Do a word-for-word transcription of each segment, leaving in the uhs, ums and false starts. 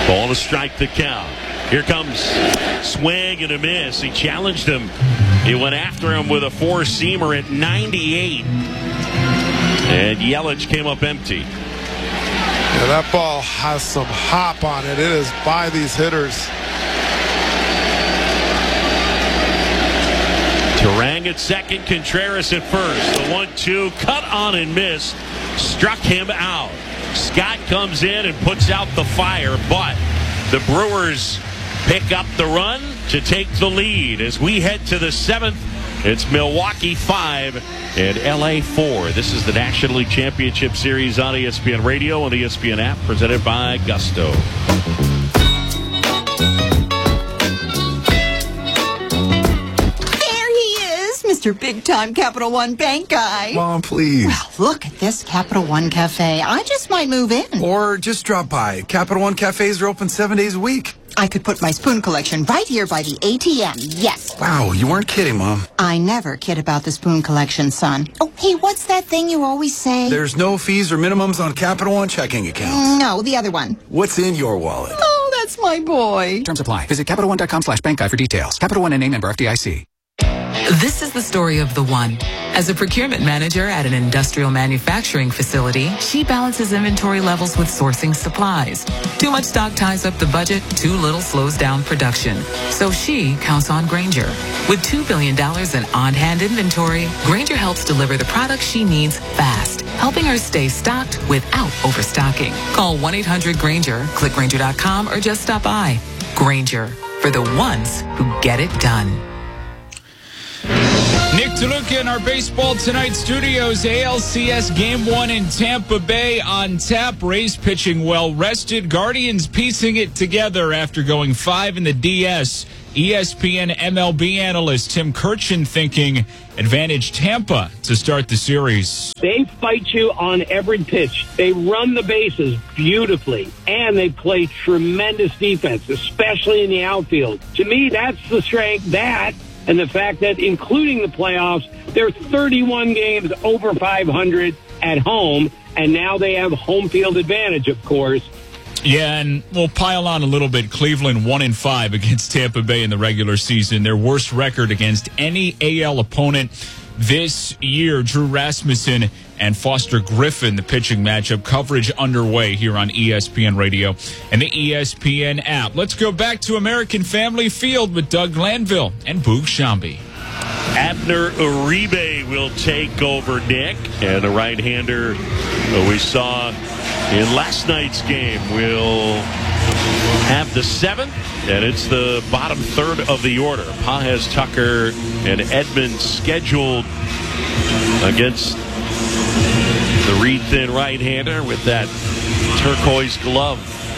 Ball to strike the count. Here comes swing and a miss. He challenged him. He went after him with a four-seamer at ninety-eight. And Yelich came up empty. Yeah, that ball has some hop on it. It is by these hitters. Turang at second, Contreras at first. The one two cut on and missed. Struck him out. Scott comes in and puts out the fire, but the Brewers pick up the run to take the lead. As we head to the seventh, it's Milwaukee five and L A four. This is the National League Championship Series on E S P N Radio and the E S P N app, presented by Gusto. Mister Big-Time Capital One Bank guy. Mom, please. Well, look at this Capital One Cafe. I just might move in. Or just drop by. Capital One Cafes are open seven days a week. I could put my spoon collection right here by the A T M. Yes. Wow, you weren't kidding, Mom. I never kid about the spoon collection, son. Oh, hey, what's that thing you always say? There's no fees or minimums on Capital One checking accounts. No, the other one. What's in your wallet? Oh, that's my boy. Terms apply. Visit Capital One dot com slash bank guide for details. Capital One N A member F D I C. This is the story of the one. As a procurement manager at an industrial manufacturing facility, she balances inventory levels with sourcing supplies. Too much stock ties up the budget, too little slows down production. So she counts on Grainger. With two billion dollars in on-hand inventory, Grainger helps deliver the products she needs fast, helping her stay stocked without overstocking. Call one eight hundred Grainger, click Grainger dot com, or just stop by. Grainger, for the ones who get it done. Nick DeLuca in our Baseball Tonight studios. A L C S Game one in Tampa Bay on tap. Rays pitching well rested. Guardians piecing it together after going five in the D S. E S P N M L B analyst Tim Kirchin thinking advantage Tampa to start the series. They fight you on every pitch. They run the bases beautifully, and they play tremendous defense, especially in the outfield. To me, that's the strength. That and the fact that, including the playoffs, they're thirty-one games over five hundred at home, and now they have home field advantage, of course. Yeah, and we'll pile on a little bit. Cleveland one and five against Tampa Bay in the regular season. Their worst record against any A L opponent this year. Drew Rasmussen and Foster Griffin, the pitching matchup. Coverage underway here on E S P N Radio and the E S P N app. Let's go back to American Family Field with Doug Glanville and Boog Shambi. Abner Uribe will take over, Nick. And the right-hander we saw in last night's game will have the seventh, and it's the bottom third of the order. Pages, Tucker, and Edmonds scheduled against the reed-thin right-hander with that turquoise glove.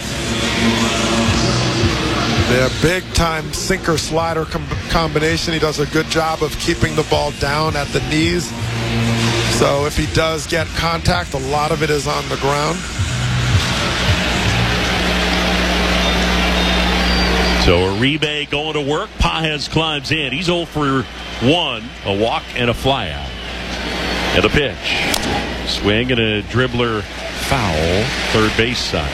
Yeah, big-time sinker-slider com- combination. He does a good job of keeping the ball down at the knees. So if he does get contact, a lot of it is on the ground. So Uribe going to work. Pages climbs in. He's oh for one. A walk and a flyout. And the pitch. Swing and a dribbler foul. Third base side.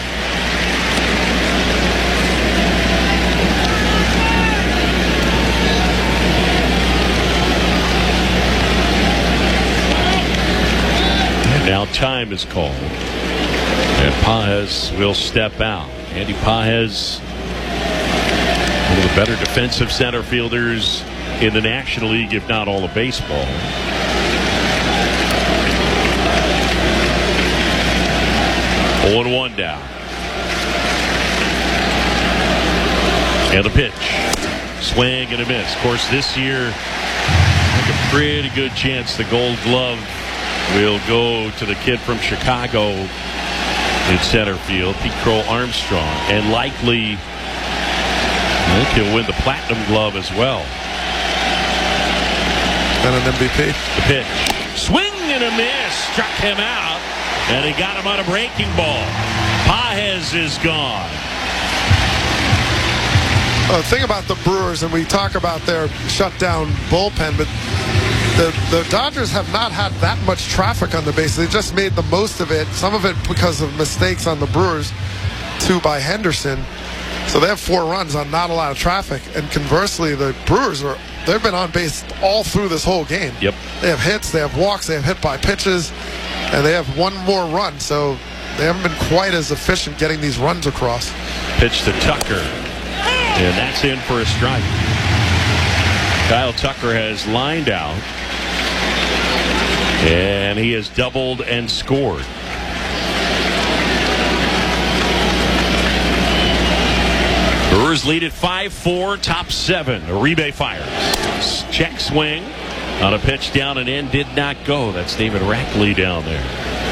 And now time is called. And Pages will step out. Andy Pages, one of the better defensive center fielders in the National League, if not all of baseball. oh and one down. And the pitch. Swing and a miss. Of course, this year, I think a pretty good chance the Gold Glove will go to the kid from Chicago in center field, Pete Crow Armstrong, and likely I think he'll win the Platinum Glove as well. And an M V P. The pitch. Swing and a miss. Struck him out. And he got him on a breaking ball. Pages is gone. Well, the thing about the Brewers, and we talk about their shutdown bullpen, but the, the Dodgers have not had that much traffic on the base. They just made the most of it. Some of it because of mistakes on the Brewers, two by Henderson. So they have four runs on not a lot of traffic. And conversely, the Brewers, are they've been on base all through this whole game. Yep. They have hits, they have walks, they have hit by pitches, and they have one more run. So they haven't been quite as efficient getting these runs across. Pitch to Tucker, and that's in for a strike. Kyle Tucker has lined out, and he has doubled and scored. Brewers lead at five four, top seven. Uribe fires. Check swing on a pitch down and in, did not go. That's David Rackley down there.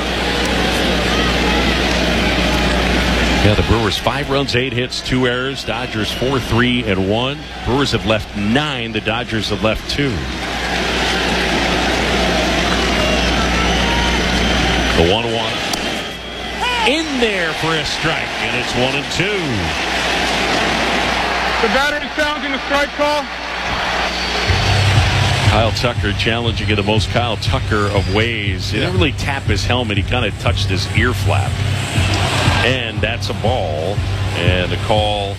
Yeah, the Brewers five runs, eight hits, two errors. Dodgers four, three, and one. Brewers have left nine. The Dodgers have left two. The one one. In there for a strike, and it's one and two. The battery challenging the strike call. Kyle Tucker challenging in the most Kyle Tucker of ways. He didn't really tap his helmet. He kind of touched his ear flap. And that's a ball. And the call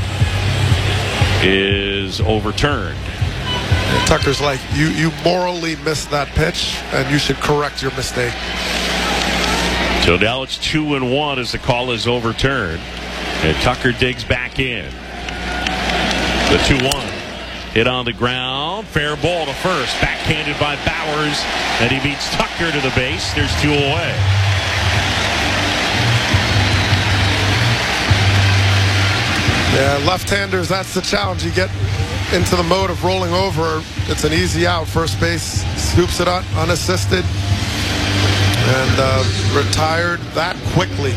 is overturned. And Tucker's like, you, you morally missed that pitch, and you should correct your mistake. So now it's two and one as the call is overturned. And Tucker digs back in. The two one. Hit on the ground. Fair ball to first. Backhanded by Bowers. And he beats Tucker to the base. There's two away. Yeah, left-handers, that's the challenge. You get into the mode of rolling over. It's an easy out. First base scoops it up unassisted. And uh, retired that quickly.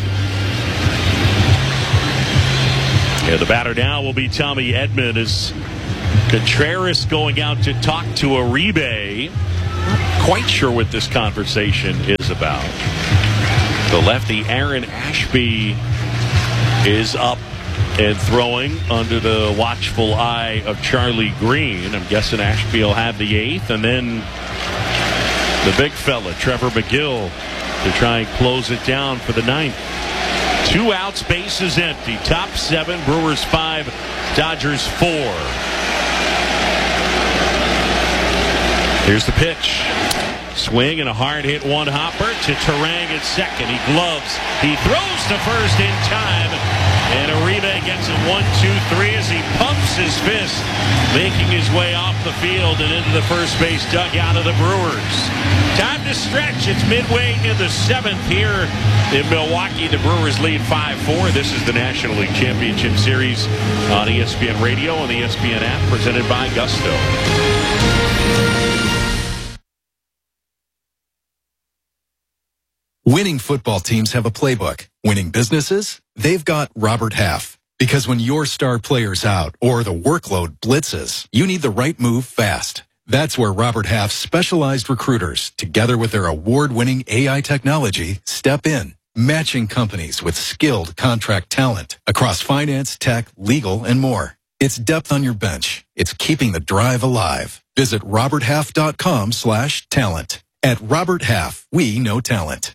Yeah, the batter now will be Tommy Edman as Contreras going out to talk to Uribe. Not quite sure what this conversation is about. The lefty Aaron Ashby is up and throwing under the watchful eye of Charlie Green. I'm guessing Ashby will have the eighth, and then the big fella, Trevor McGill, to try and close it down for the ninth. Two outs, bases empty. Top seven, Brewers five, Dodgers four. Here's the pitch. Swing and a hard hit one hopper to Terang at second. He gloves. He throws to first in time. And Uribe gets it one, two, three as he pumps his fist, making his way off the field and into the first base dugout of the Brewers. Time to stretch. It's midway in the seventh here in Milwaukee. The Brewers lead five four. This is the National League Championship Series on E S P N Radio and the E S P N app, presented by Gusto. Winning football teams have a playbook. Winning businesses? They've got Robert Half. Because when your star player's out or the workload blitzes, you need the right move fast. That's where Robert Half's specialized recruiters, together with their award-winning A I technology, step in, matching companies with skilled contract talent across finance, tech, legal, and more. It's depth on your bench. It's keeping the drive alive. Visit roberthalf.com slash talent. At Robert Half, we know talent.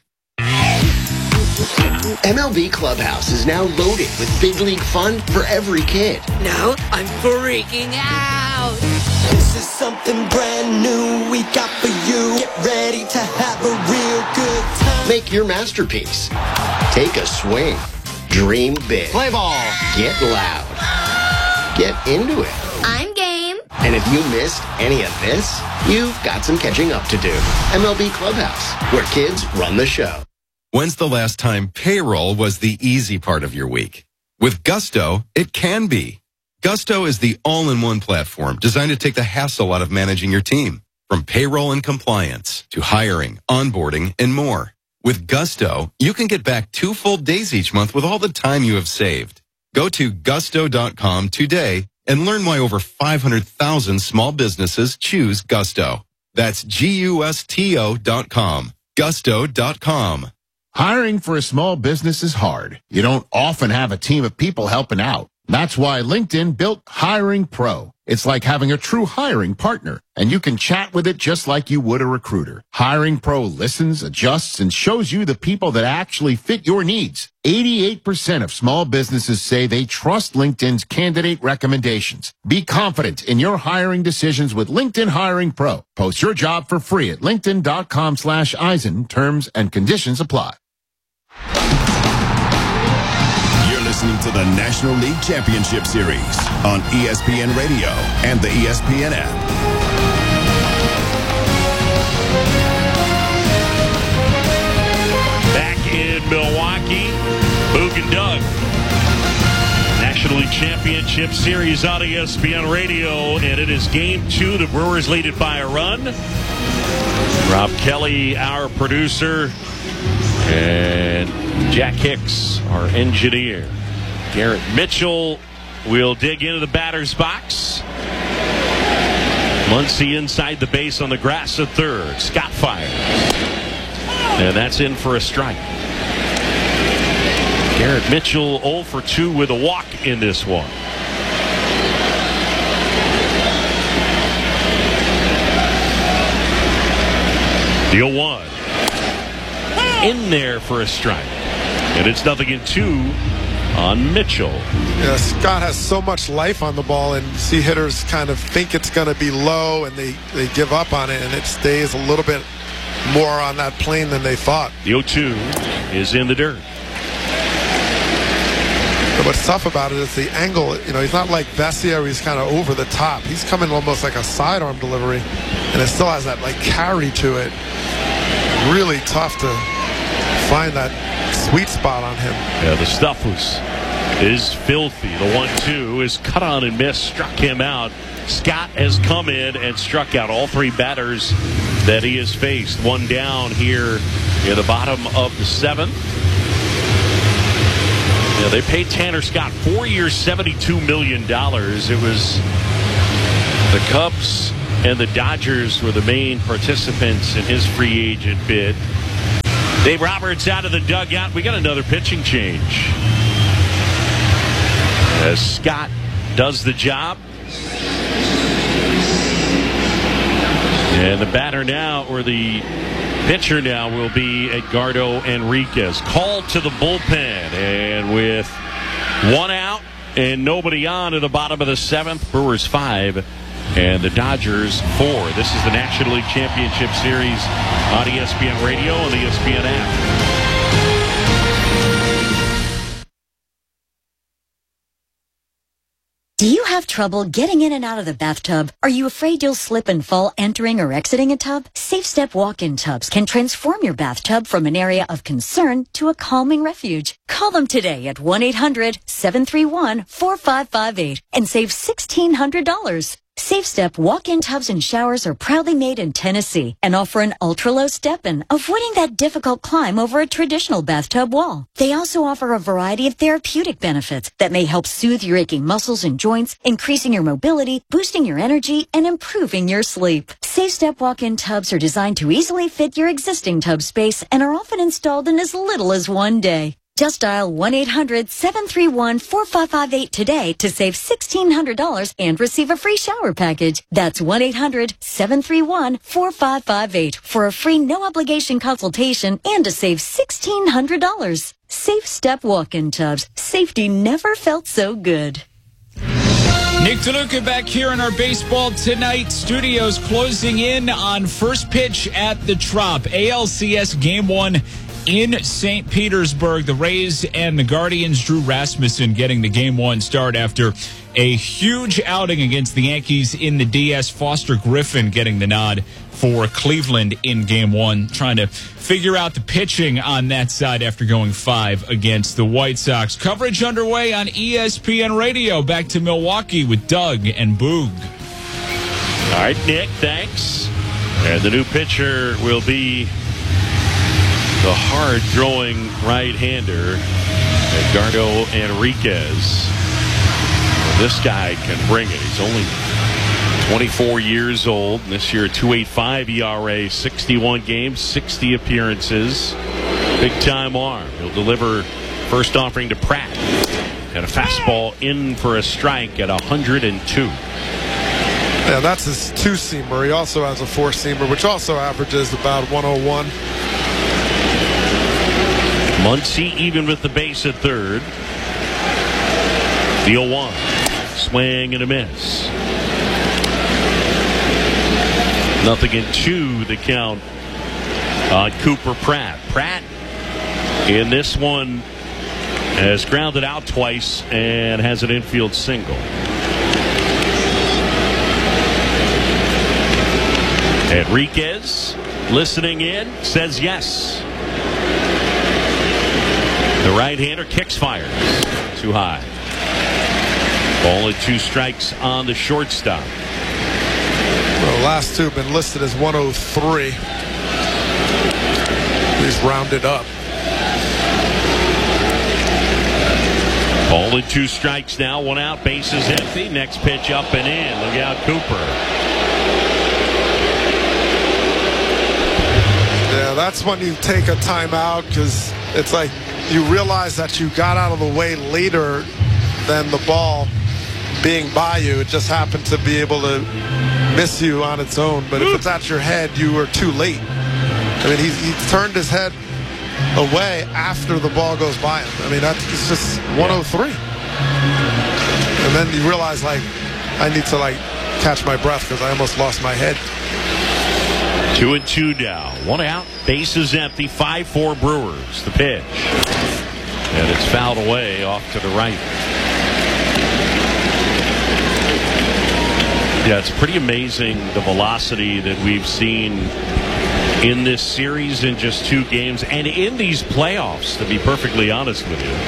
M L B Clubhouse is now loaded with big league fun for every kid. Now I'm freaking out. This is something brand new we got for you. Get ready to have a real good time. Make your masterpiece. Take a swing. Dream big. Play ball. Get loud. Get into it. I'm game. And if you missed any of this, you've got some catching up to do. M L B Clubhouse, where kids run the show. When's the last time payroll was the easy part of your week? With Gusto, it can be. Gusto is the all-in-one platform designed to take the hassle out of managing your team. From payroll and compliance to hiring, onboarding, and more. With Gusto, you can get back two full days each month with all the time you have saved. Go to gusto dot com today and learn why over five hundred thousand small businesses choose Gusto. That's G U S T O dot com. gusto dot com. Hiring for a small business is hard. You don't often have a team of people helping out. That's why LinkedIn built Hiring Pro. It's like having a true hiring partner, and you can chat with it just like you would a recruiter. Hiring Pro listens, adjusts, and shows you the people that actually fit your needs. eighty-eight percent of small businesses say they trust LinkedIn's candidate recommendations. Be confident in your hiring decisions with LinkedIn Hiring Pro. Post your job for free at linkedin.com slash Eisen. Terms and conditions apply. Listening to the National League Championship Series on E S P N Radio and the E S P N app. Back in Milwaukee, Boog and Doug. National League Championship Series on E S P N Radio, and it is game two. The Brewers lead it by a run. Rob Kelly, our producer, and Jack Hicks, our engineer. Garrett Mitchell will dig into the batter's box. Muncy inside the base on the grass at third. Scott fires. And that's in for a strike. Garrett Mitchell oh for two with a walk in this one. The oh one. In there for a strike. And it's nothing in two on Mitchell. Yeah, Scott has so much life on the ball, and you see hitters kind of think it's going to be low, and they, they give up on it, and it stays a little bit more on that plane than they thought. The oh two is in the dirt. But what's tough about it is the angle. You know, he's not like Vesia, where he's kind of over the top. He's coming almost like a sidearm delivery, and it still has that like carry to it. Really tough to find that sweet spot on him. Yeah, the stuff was is filthy. The one two is cut on and missed, struck him out. Scott has come in and struck out all three batters that he has faced. One down here in the bottom of the seventh. Yeah, they paid Tanner Scott four years, seventy-two million dollars. It was the Cubs and the Dodgers were the main participants in his free agent bid. Dave Roberts out of the dugout. We got another pitching change. As Scott does the job. And the batter now, or the pitcher now, will be Edgardo Enriquez. Called to the bullpen. And with one out and nobody on at the bottom of the seventh, Brewers five and the Dodgers four. This is the National League Championship Series on E S P N Radio and the E S P N app. Do you have trouble getting in and out of the bathtub? Are you afraid you'll slip and fall entering or exiting a tub? Safe Step walk-in tubs can transform your bathtub from an area of concern to a calming refuge. Call them today at one eight hundred seven three one four five five eight and save sixteen hundred dollars. Safe Step walk-in tubs and showers are proudly made in Tennessee and offer an ultra-low step-in, avoiding that difficult climb over a traditional bathtub wall. They also offer a variety of therapeutic benefits that may help soothe your aching muscles and joints, increasing your mobility, boosting your energy, and improving your sleep. Safe Step walk-in tubs are designed to easily fit your existing tub space and are often installed in as little as one day. Just dial one eight hundred seven three one four five five eight today to save sixteen hundred dollars and receive a free shower package. That's one eight hundred seven three one four five five eight for a free no-obligation consultation and to save sixteen hundred dollars. Safe Step walk-in tubs. Safety never felt so good. Nick DeLuca back here in our Baseball Tonight studios, closing in on first pitch at the Trop. A L C S Game one in Saint Petersburg. The Rays and the Guardians. Drew Rasmussen getting the game one start after a huge outing against the Yankees in the D S. Foster Griffin getting the nod for Cleveland in game one, trying to figure out the pitching on that side after going five against the White Sox. Coverage underway on E S P N Radio. Back to Milwaukee with Doug and Boog. All right, Nick, thanks. And the new pitcher will be the hard-throwing right-hander, Edgardo Enriquez. Well, this guy can bring it. He's only twenty-four years old. This year, two point eight five E R A, sixty-one games, sixty appearances. Big-time arm. He'll deliver first offering to Pratt. and a fastball in for a strike at one hundred two. Yeah, that's his two-seamer. He also has a four-seamer, which also averages about one oh one. Muncy even with the base at third. The oh one. Swing and a miss. Nothing in two, the count on Cooper Pratt. Pratt in this one has grounded out twice and has an infield single. Enriquez listening in, says yes. The right-hander kicks, fires. Too high. Ball and two strikes on the shortstop. Well, the last two have been listed as one oh three. He's rounded up. Ball and two strikes now, one out, bases empty. Next pitch up and in. Look out, Cooper. Yeah, that's when you take a timeout, because it's like you realize that you got out of the way later than the ball being by you. It just happened to be able to miss you on its own. But if it's at your head, you were too late. I mean, he, he turned his head away after the ball goes by him. I mean, that's it's just one oh three. And then you realize, like, I need to, like, catch my breath because I almost lost my head. Two and two now. One out. Bases empty. five four Brewers. The pitch. And it's fouled away off to the right. Yeah, it's pretty amazing the velocity that we've seen in this series in just two games and in these playoffs, to be perfectly honest with you.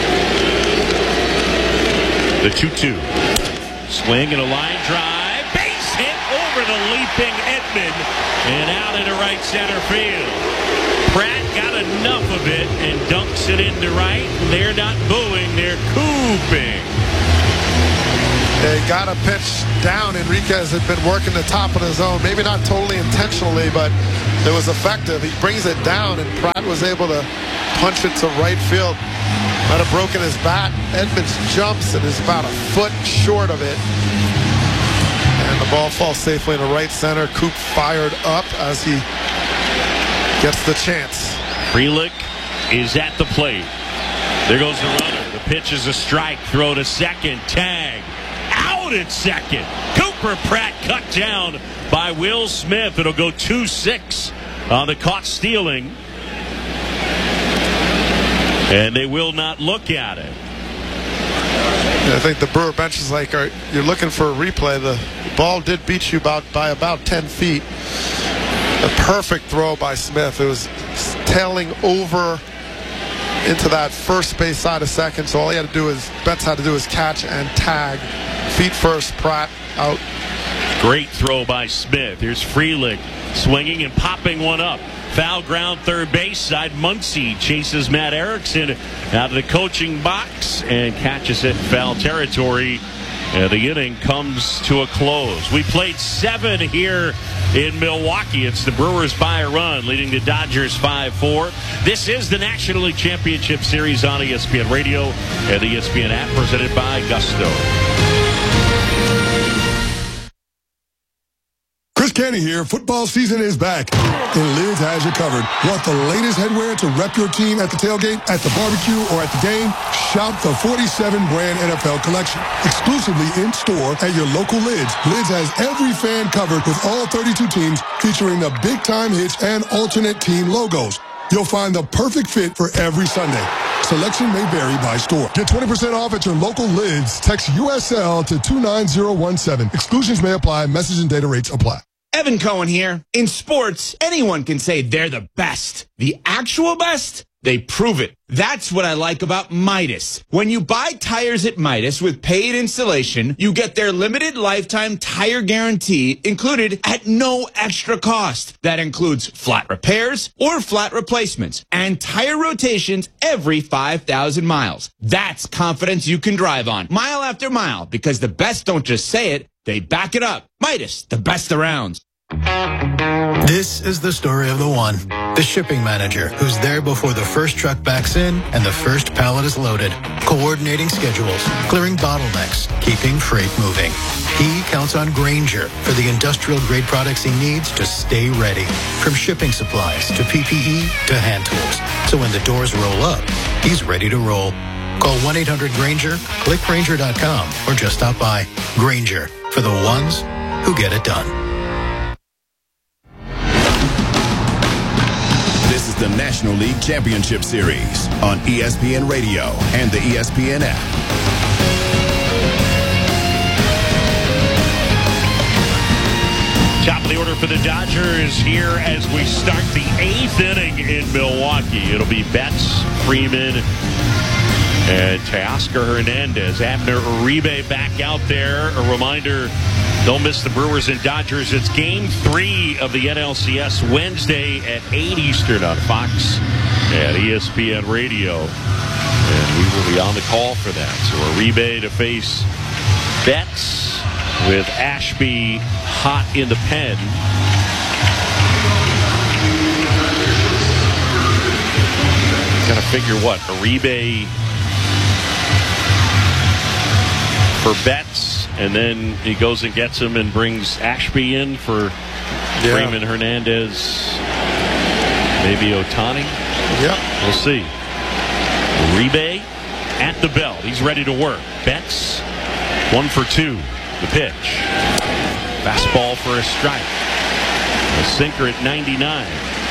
The two two. Swing and a line drive. Base hit over the leaping Edman and out into right center field. Pratt got enough of it and dunks it into right. They're not booing, they're cooping. They got a pitch down. Enriquez had been working the top of the zone. Maybe not totally intentionally, but it was effective. He brings it down, and Pratt was able to punch it to right field. Might have broken his bat. Edmonds jumps and is about a foot short of it. And the ball falls safely into right center. Coop fired up as he gets the chance. Frelick is at the plate. There goes the runner. The pitch is a strike. Throw to second. Tag. Out at second. Cooper Pratt cut down by Will Smith. It'll go two six on the caught stealing. And they will not look at it. I think the Brewer bench is like, are, you're looking for a replay. The ball did beat you about by about ten feet. A perfect throw by Smith. It was tailing over into that first base side of second. So all he had to do is, Betts had to do is catch and tag. Feet first, Pratt out. Great throw by Smith. Here's Frelick swinging and popping one up. Foul ground third base side. Muncy chases Matt Erickson out of the coaching box and catches it in foul territory. And the inning comes to a close. We played seven here in Milwaukee. It's the Brewers by a run, leading the Dodgers five four. This is the National League Championship Series on E S P N Radio and the E S P N app, presented by Gusto. Chris Canty here. Football season is back, and Lids has you covered. Want the latest headwear to rep your team at the tailgate, at the barbecue, or at the game? Shop the forty-seven brand N F L collection. Exclusively in store at your local Lids. Lids has every fan covered with all thirty-two teams, featuring the big time hits and alternate team logos. You'll find the perfect fit for every Sunday. Selection may vary by store. Get twenty percent off at your local Lids. Text U S L to two nine zero one seven. Exclusions may apply. Message and data rates apply. Evan Cohen here. In sports, anyone can say they're the best. The actual best? They prove it. That's what I like about Midas. When you buy tires at Midas with paid installation, you get their limited lifetime tire guarantee included at no extra cost. That includes flat repairs or flat replacements and tire rotations every five thousand miles. That's confidence you can drive on mile after mile, because the best don't just say it, they back it up. Midas, the best around. This is the story of the one, the shipping manager, who's there before the first truck backs in and the first pallet is loaded, coordinating schedules, clearing bottlenecks, keeping freight moving. He counts on Grainger for the industrial-grade products he needs to stay ready, from shipping supplies to P P E to hand tools. So when the doors roll up, he's ready to roll. Call one eight hundred Grainger, click Grainger dot com, or just stop by. Grainger, for the ones who get it done. This is the National League Championship Series on E S P N Radio and the E S P N app. Top of the order for the Dodgers here as we start the eighth inning in Milwaukee. It'll be Betts, Freeman, and Teoscar Hernandez. Abner Uribe back out there. A reminder, don't miss the Brewers and Dodgers. It's game three of the N L C S Wednesday at eight Eastern on Fox and E S P N Radio. And we will be on the call for that. So Uribe to face Betts with Ashby hot in the pen. Got to figure what? Uribe for Betts, and then he goes and gets him and brings Ashby in for yeah. Freeman, Hernandez, maybe Ohtani. Yep. We'll see. Uribe at the belt. He's ready to work. Betts, one for two. The pitch. Fastball for a strike. A sinker at ninety-nine.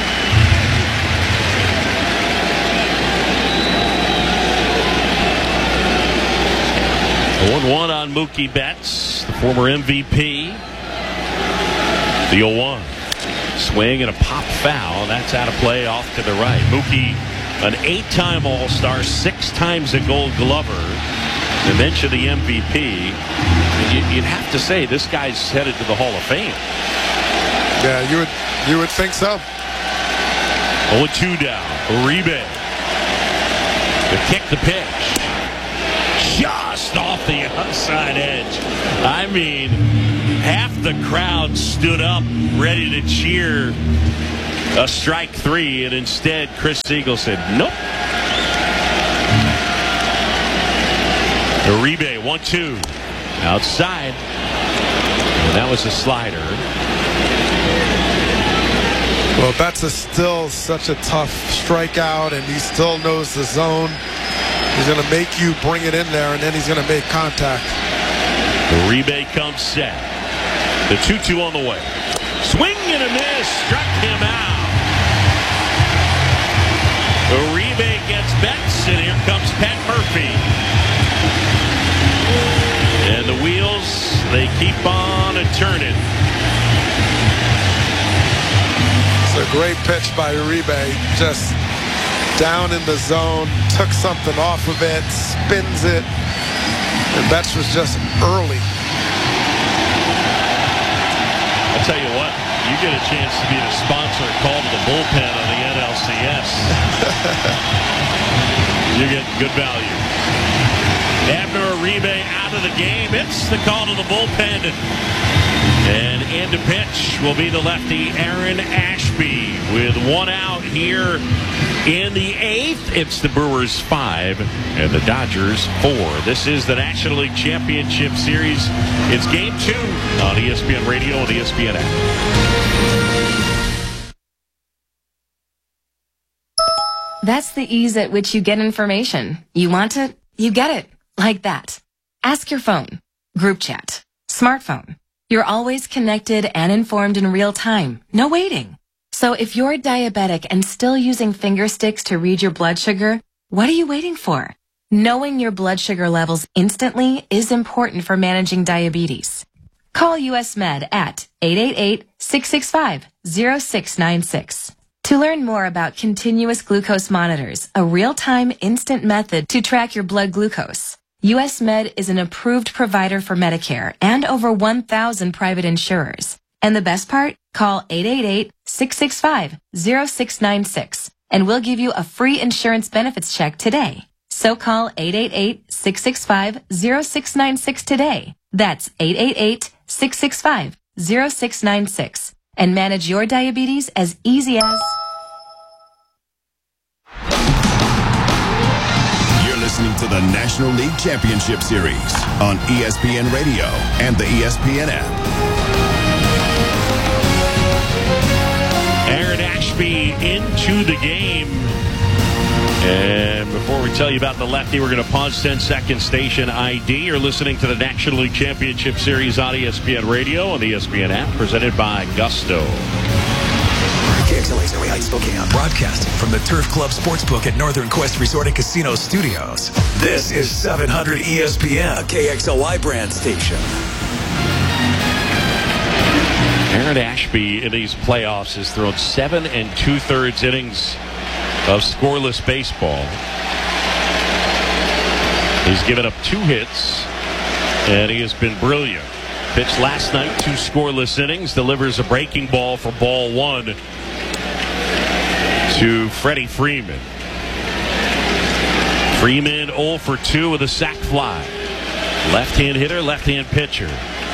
one one on Mookie Betts, the former M V P. The oh one. Swing and a pop foul. That's out of play off to the right. Mookie, an eight-time All-Star, six times a Gold Glover. And mention the M V P. You'd have to say this guy's headed to the Hall of Fame. Yeah, you would you would think so. oh two down. Uribe. To kick the pitch. Just off the outside edge. I mean, half the crowd stood up ready to cheer a strike three, and instead Chris Siegel said, nope. Uribe, one two. Outside. And that was a slider. Well, Betts is still such a tough strikeout, and he still knows the zone. He's going to make you bring it in there, and then he's going to make contact. Uribe comes set. The two two on the way. Swing and a miss. Struck him out. Uribe gets Betts, and here comes Pat Murphy. And the wheels, they keep on a turning. It's a great pitch by Uribe. Just down in the zone, took something off of it, spins it. And Betts was just early. I'll tell you what, you get a chance to be the sponsor called the bullpen on the N L C S. You get good value. Abner Uribe out of the game. It's the call to the bullpen. And in to pitch will be the lefty Aaron Ashby with one out here in the eighth. It's the Brewers five and the Dodgers four. This is the National League Championship Series. It's game two on E S P N Radio and E S P N app. That's the ease at which you get information. You want it, you get it. Like that. Ask your phone. Group chat. Smartphone. You're always connected and informed in real time. No waiting. So if you're diabetic and still using finger sticks to read your blood sugar, what are you waiting for? Knowing your blood sugar levels instantly is important for managing diabetes. Call U S Med at eight eight eight, six six five, zero six nine six. To learn more about continuous glucose monitors, a real-time instant method to track your blood glucose, U S Med is an approved provider for Medicare and over one thousand private insurers. And the best part? Call eight eight eight, six six five, zero six nine six and we'll give you a free insurance benefits check today. So call eight eight eight, six six five, zero six nine six today. That's eight eight eight, six six five, zero six nine six. and manage your diabetes as easy as... You're listening to the National League Championship Series on E S P N Radio and the E S P N app. Aaron Ashby into the game. And before we tell you about the lefty, we're going to pause ten seconds, station I D. You're listening to the National League Championship Series on E S P N Radio and the E S P N app, presented by Gusto. K X L A's Erie Heights, Spokane, broadcasting from the Turf Club Sportsbook at Northern Quest Resort and Casino Studios. This is seven hundred E S P N, a K X L Y brand station. Aaron Ashby in these playoffs has thrown seven and two-thirds innings of scoreless baseball. He's given up two hits, and he has been brilliant. Pitched last night, two scoreless innings, delivers a breaking ball for ball one to Freddie Freeman. Freeman oh for two with a sac fly. Left-hand hitter, left-hand pitcher.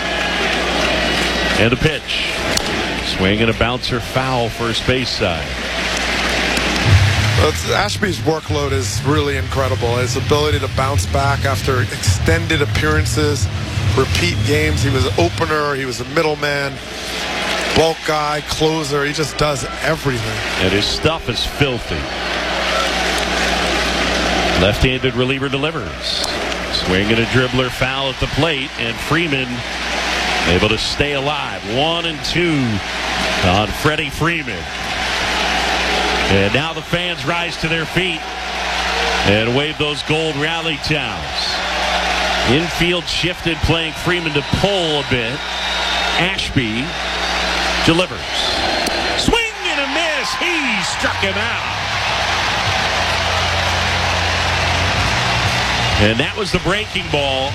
And the pitch. Swing and a bouncer foul first base side. Ashby's workload is really incredible. His ability to bounce back after extended appearances, repeat games. He was an opener, he was a middleman, bulk guy, closer. He just does everything. And his stuff is filthy. Left-handed reliever delivers. Swing and a dribbler foul at the plate, and Freeman able to stay alive. One and two on Freddie Freeman. And now the fans rise to their feet and wave those gold rally towels. Infield shifted, playing Freeman to pull a bit. Ashby delivers. Swing and a miss. He struck him out. And that was the breaking ball.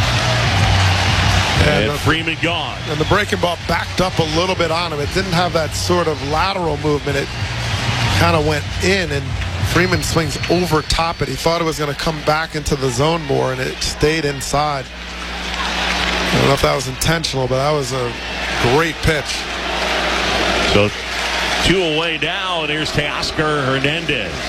And, and Freeman gone. And the breaking ball backed up a little bit on him. It didn't have that sort of lateral movement. It kind of went in, and Freeman swings over top it. He thought it was going to come back into the zone more, and it stayed inside. I don't know if that was intentional, but that was a great pitch. So two away now, and here's Teoscar Hernandez.